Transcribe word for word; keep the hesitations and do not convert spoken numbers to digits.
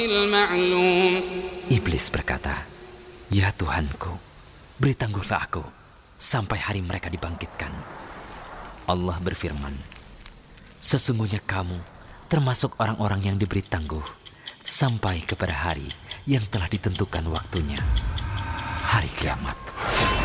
Iblis berkata, "Ya Tuhanku, beri tangguhlah aku sampai hari mereka dibangkitkan." Allah berfirman, "Sesungguhnya kamu termasuk orang-orang yang diberi tangguh sampai kepada hari yang telah ditentukan waktunya, hari kiamat."